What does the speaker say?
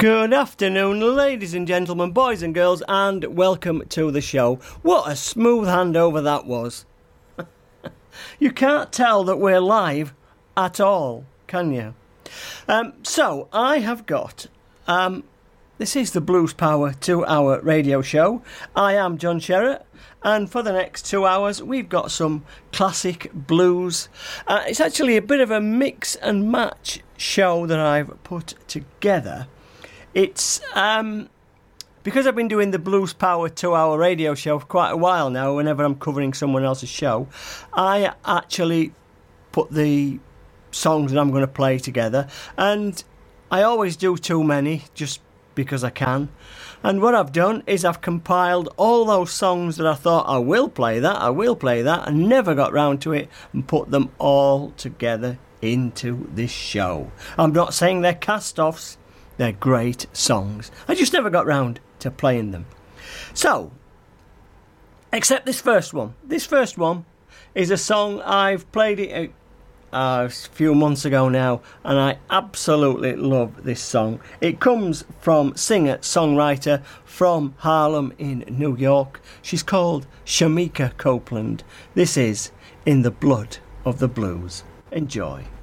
Good afternoon, ladies and gentlemen, boys and girls, and welcome to the show. What a smooth handover that was. You can't tell that we're live at all, can you? So, I have got... this is the Blues Power 2-hour radio show. I am John Sherratt, and for the next 2 hours, we've got some classic blues. It's actually a bit of a mix and match show that I've put together. It's because I've been doing the Blues Power 2-hour radio show for quite a while now. Whenever I'm covering someone else's show, I actually put the songs that I'm going to play together, and I always do too many just because I can. And what I've done is I've compiled all those songs that I thought I will play that, and never got round to it, and put them all together into this show. I'm not saying they're cast-offs. They're great songs. I just never got round to playing them. So, except this first one. This first one is a song I've played it a few months ago now, and I absolutely love this song. It comes from singer-songwriter from Harlem in New York. She's called Shamika Copeland. This is In the Blood of the Blues. Enjoy.